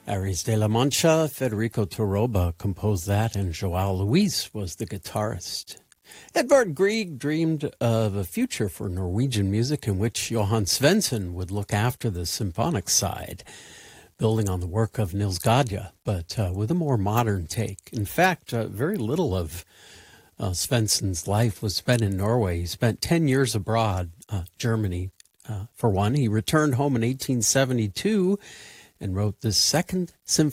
Aries de la Mancha, Federico Toroba composed that, and Joao Luis was the guitarist. Edvard Grieg dreamed of a future for Norwegian music in which Johan Svensson would look after the symphonic side, building on the work of Nils Gade, but with a more modern take. In fact, very little of Svensson's life was spent in Norway. He spent 10 years abroad, Germany, for one. He returned home in 1872 and wrote the Second Symphony